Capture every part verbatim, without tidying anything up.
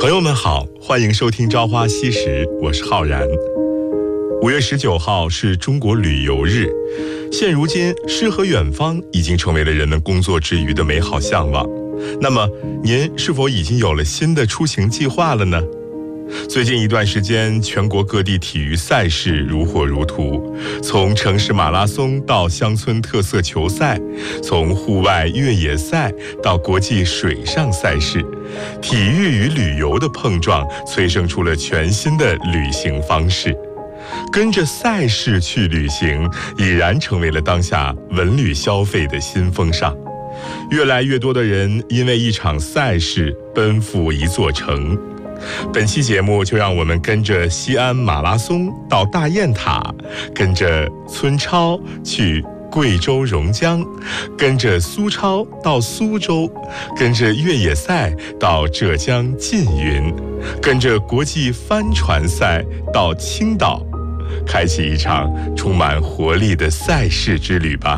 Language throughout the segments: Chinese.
朋友们好，欢迎收听《朝花夕拾》，我是浩然。五月十九号是中国旅游日，现如今诗和远方已经成为了人们工作之余的美好向往。那么您是否已经有了新的出行计划了呢？最近一段时间，全国各地体育赛事如火如荼，从城市马拉松到乡村特色球赛，从户外越野赛到国际水上赛事，体育与旅游的碰撞催生出了全新的旅行方式。跟着赛事去旅行，已然成为了当下文旅消费的新风尚。越来越多的人因为一场赛事奔赴一座城。本期节目就让我们跟着西安马拉松到大雁塔，跟着村超去贵州榕江，跟着苏超到苏州，跟着越野赛到浙江缙云，跟着国际帆船赛到青岛，开启一场充满活力的赛事之旅吧。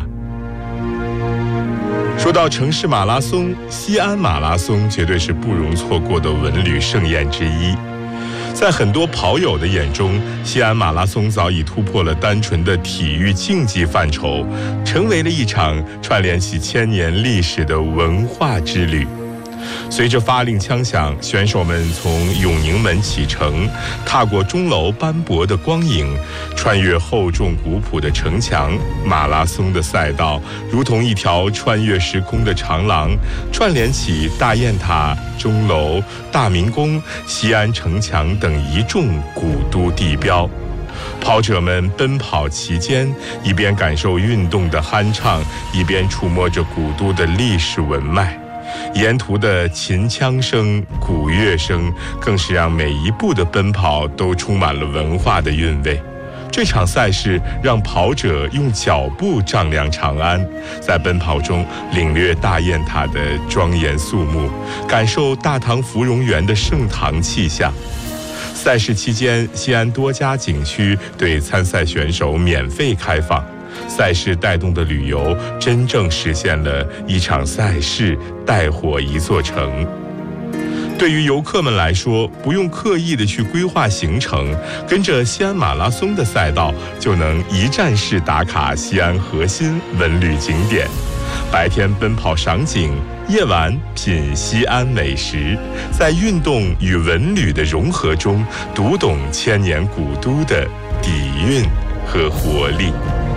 说到城市马拉松，西安马拉松绝对是不容错过的文旅盛宴之一。在很多跑友的眼中，西安马拉松早已突破了单纯的体育竞技范畴，成为了一场串联起千年历史的文化之旅。随着发令枪响，选手们从永宁门启程，踏过钟楼斑驳的光影，穿越厚重古朴的城墙，马拉松的赛道如同一条穿越时空的长廊，串联起大雁塔、钟楼、大明宫、西安城墙等一众古都地标。跑者们奔跑其间，一边感受运动的酣畅，一边触摸着古都的历史文脉。沿途的秦腔声、鼓乐声，更是让每一步的奔跑都充满了文化的韵味。这场赛事让跑者用脚步丈量长安，在奔跑中领略大雁塔的庄严肃穆，感受大唐芙蓉园的盛唐气象。赛事期间，西安多家景区对参赛选手免费开放。赛事带动的旅游，真正实现了一场赛事带火一座城。对于游客们来说，不用刻意的去规划行程，跟着西安马拉松的赛道，就能一站式打卡西安核心文旅景点。白天奔跑赏景，夜晚品西安美食，在运动与文旅的融合中，读懂千年古都的底蕴和活力。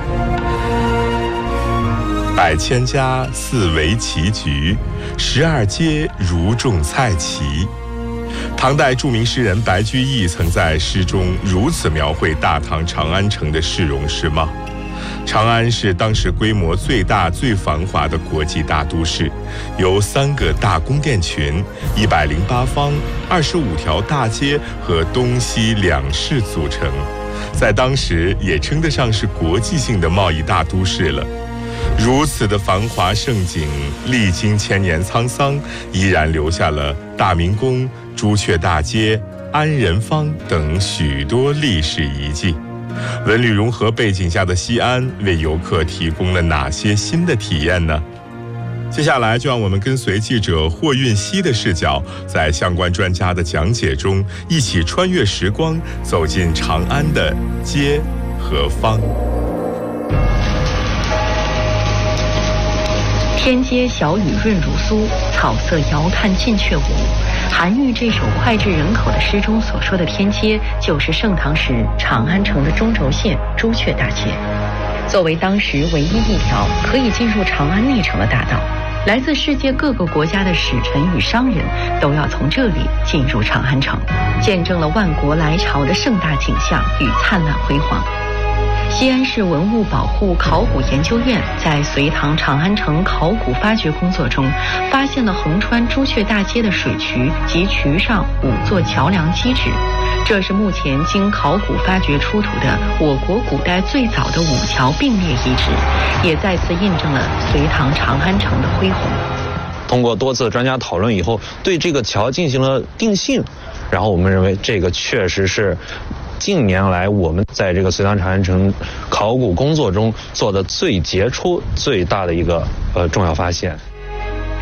百千家似围棋局，十二街如种菜畦。唐代著名诗人白居易曾在诗中如此描绘大唐长安城的市容市貌。长安是当时规模最大最繁华的国际大都市，由三个大宫殿群、一百零八坊、二十五条大街和东西两市组成，在当时也称得上是国际性的贸易大都市了。如此的繁华盛景，历经千年沧桑，依然留下了大明宫、朱雀大街、安仁坊等许多历史遗迹。文旅融合背景下的西安，为游客提供了哪些新的体验呢？接下来就让我们跟随记者霍运熙的视角，在相关专家的讲解中，一起穿越时光，走进长安的街和坊。 天街小雨润如酥，草色遥看近却无。韩愈这首脍炙人口的诗中所说的天街，就是盛唐时长安城的中轴线朱雀大街。作为当时唯一一条可以进入长安内城的大道，来自世界各个国家的使臣与商人都要从这里进入长安城，见证了万国来朝的盛大景象与灿烂辉煌。西安市文物保护考古研究院在隋唐长安城考古发掘工作中，发现了横穿朱雀大街的水渠及渠上五座桥梁基址，这是目前经考古发掘出土的我国古代最早的五桥并列遗址，也再次印证了隋唐长安城的恢宏。 通过多次专家讨论以后，对这个桥进行了定性，然后我们认为这个确实是近年来我们在这个隋唐长安城考古工作中做的最杰出、最大的一个呃重要发现。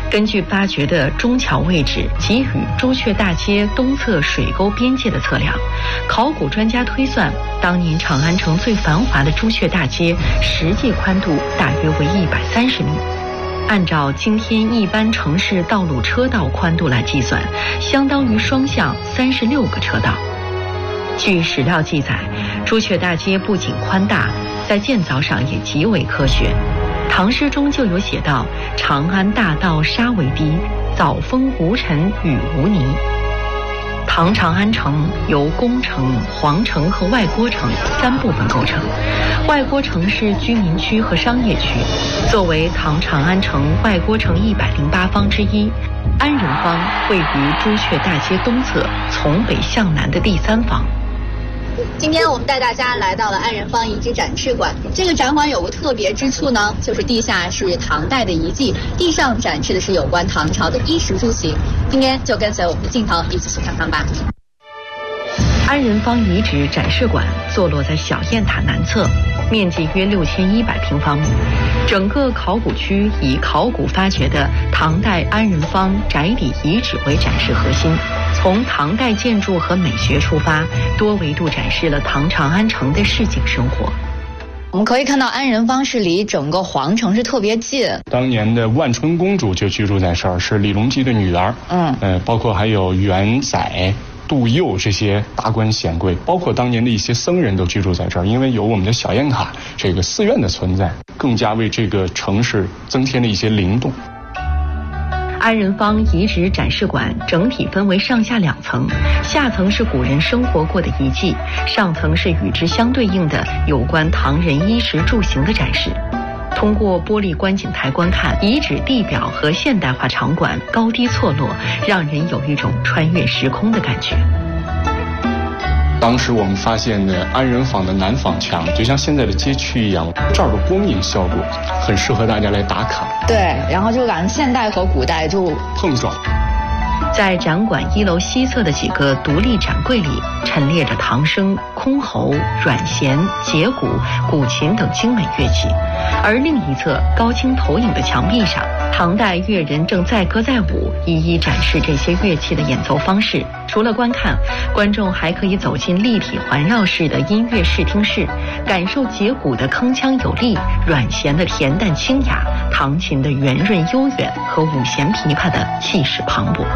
根据发掘的中桥位置及与朱雀大街东侧水沟边界的测量，考古专家推算，当年长安城最繁华的朱雀大街实际宽度大约为一百三十米。按照今天一般城市道路车道宽度来计算，相当于双向三十六个车道。据史料记载，朱雀大街不仅宽大，在建造上也极为科学。唐诗中就有写道：“长安大道沙为堤，早风无尘雨无泥。”唐长安城由宫城、皇城和外郭城三部分构成。外郭城是居民区和商业区，作为唐长安城外郭城一百零八方之一，安仁坊位于朱雀大街东侧，从北向南的第三方。 今天我们带大家来到了安仁坊遗址展示馆。这个展馆有个特别之处呢，就是地下是唐代的遗迹，地上展示的是有关唐朝的衣食住行。今天就跟随我们的镜头一起去看看吧。 安仁坊遗址展示馆坐落在小雁塔南侧，面积约六千一百平方米。整个考古区以考古发掘的唐代安仁坊宅邸遗址为展示核心，从唐代建筑和美学出发，多维度展示了唐长安城的市井生活。 我们可以看到安仁坊是离整个皇城是特别近， 当年的万春公主就居住在这儿，是李隆基的女儿。嗯，呃，包括还有元载、杜佑这些达官显贵，包括当年的一些僧人都居住在这儿。因为有我们的小雁塔这个寺院的存在，更加为这个城市增添了一些灵动。 安仁坊遗址展示馆整体分为上下两层，下层是古人生活过的遗迹，上层是与之相对应的有关唐人衣食住行的展示。通过玻璃观景台观看，遗址地表和现代化场馆高低错落，让人有一种穿越时空的感觉。 当时我们发现的安仁坊的南坊墙，就像现在的街区一样，这儿的光影效果很适合大家来打卡。 对，然后就感觉现代和古代就碰撞。 在展馆一楼西侧的几个独立展柜里，陈列着唐笙、箜篌、阮弦、节鼓、古琴等精美乐器，而另一侧高清投影的墙壁上，唐代乐人正载歌载舞，一一展示这些乐器的演奏方式。除了观看，观众还可以走进立体环绕式的音乐视听室，感受节鼓的铿锵有力，阮弦的恬淡清雅，唐琴的圆润悠远和五弦琵琶的气势磅礴。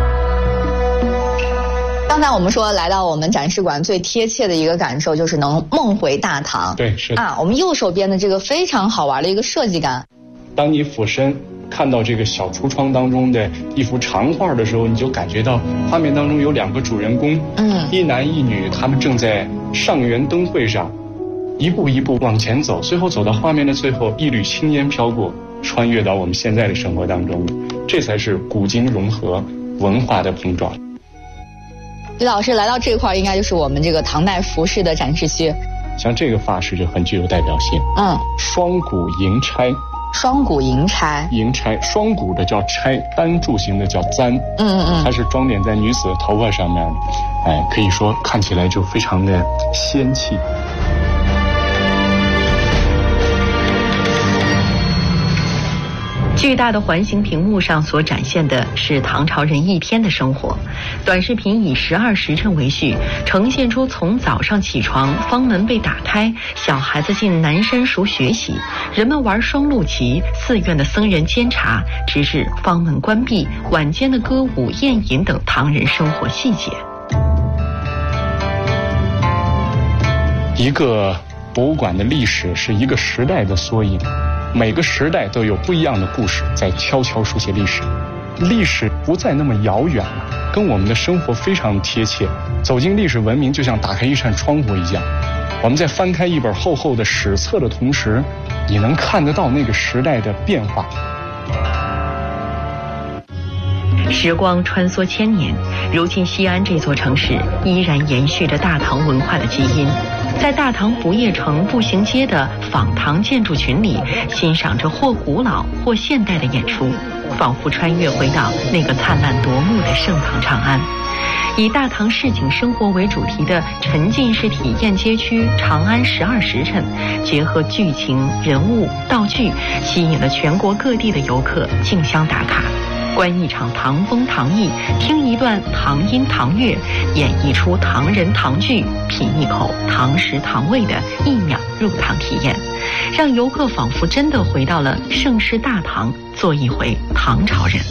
刚才我们说来到我们展示馆最贴切的一个感受就是能梦回大唐。 对，是的啊，我们右手边的这个非常好玩的一个设计感。 当你俯身看到这个小橱窗当中的一幅长画的时候，你就感觉到画面当中有两个主人公，嗯，一男一女，他们正在上元灯会上一步一步往前走，最后走到画面的最后，一缕青烟飘过，穿越到我们现在的生活当中，这才是古今融合文化的碰撞。 李老师来到这块，应该就是我们这个唐代服饰的展示区。 像这个发饰就很具有代表性，嗯，双股银钗。 双股银钗， 银钗，双股的叫钗，单柱形的叫簪。 嗯嗯嗯， 它是装点在女子的头发上面，哎，可以说看起来就非常的仙气。 巨大的环形屏幕上所展现的是唐朝人一天的生活。短视频以十二时辰为序，呈现出从早上起床，坊门被打开，小孩子进南山塾学习，人们玩双陆棋，寺院的僧人监察，直至坊门关闭，晚间的歌舞、宴饮等唐人生活细节。 一个博物馆的历史是一个时代的缩影。每个时代都有不一样的故事在悄悄书写历史，历史不再那么遥远了，跟我们的生活非常贴切。走进历史文明就像打开一扇窗户一样，我们在翻开一本厚厚的史册的同时，你能看得到那个时代的变化。 时光穿梭千年，如今西安这座城市依然延续着大唐文化的基因。在大唐不夜城步行街的仿唐建筑群里，欣赏着或古老或现代的演出，仿佛穿越回到那个灿烂夺目的盛唐长安。以大唐市井生活为主题的沉浸式体验街区长安十二时辰，结合剧情、人物、道具，吸引了全国各地的游客竞相打卡。 观一场唐风唐艺，听一段唐音唐乐，演一出唐人唐剧，品一口唐食唐味的一秒入唐体验，让游客仿佛真的回到了盛世大唐，做一回唐朝人。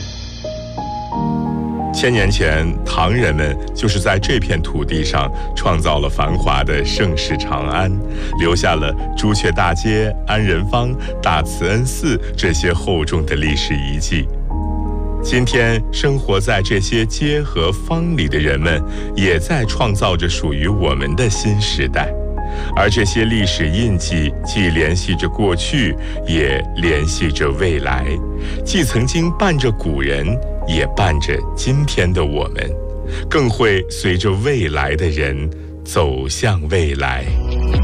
千年前，唐人们就是在这片土地上创造了繁华的盛世长安，留下了朱雀大街、安仁坊、大慈恩寺这些厚重的历史遗迹。今天，生活在这些街和坊里的人们，也在创造着属于我们的新时代。而这些历史印记既联系着过去，也联系着未来，既曾经伴着古人，也伴着今天的我们，更会随着未来的人走向未来。